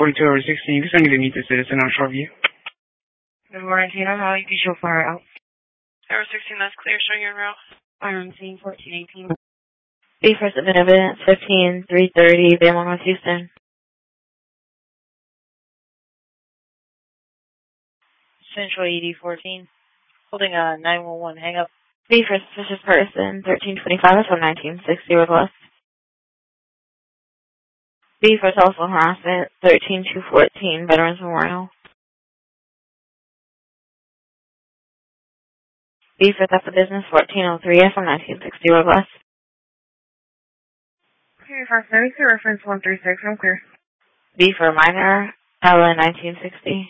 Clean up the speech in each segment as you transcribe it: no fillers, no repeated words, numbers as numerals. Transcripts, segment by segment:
42 over 16. You can send me to meet the citizen on Shoreview. Good morning, Tina. How you can show fire out? Tower 16, that's clear. Show you en route. I'm seeing 1418. B for submit evidence 15-330, Bama North Houston. Central ED 14. Holding a 911 hang up. B for suspicious person 1325 from 1960 request. B for telephone harassment 13214, Veterans Memorial. B for theft of business 1403 from 1960 request. Okay, 572, reference 136, I'm clear. B for minor, Ella 1960.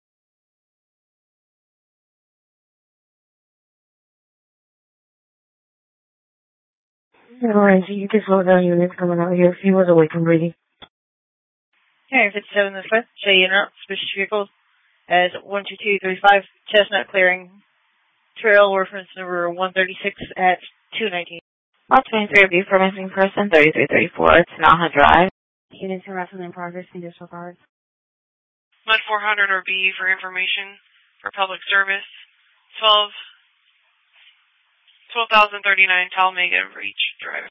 Alright, so you can slow down units coming out here. He was awake and breathing. Okay, 57 this way. Show you en route. Suspicious vehicles as 12235, Chestnut clearing. Trail reference number 136 at 219. Lot 23 B for missing person 3334, Tanaha Drive. Units harassment in progress, conditional cards. Mud 400 or B for information for public service. 12,039 Talmega Reach Drive.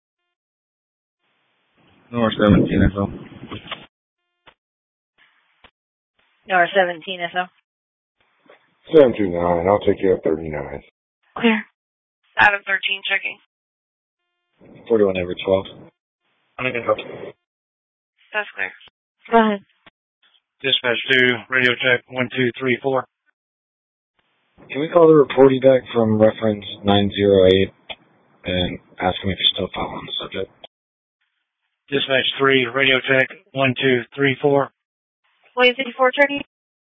North 17 SO. North 17 SO. 729, I'll take you up 39. Clear. Adam 13 checking. 41 over 12. I'm going to go. That's clear. Go ahead. Dispatch 2, radio check 1234. Can we call the reporting deck from reference 908 and ask them if you're still following the subject? Dispatch 3, radio check 1234. William 54 checking.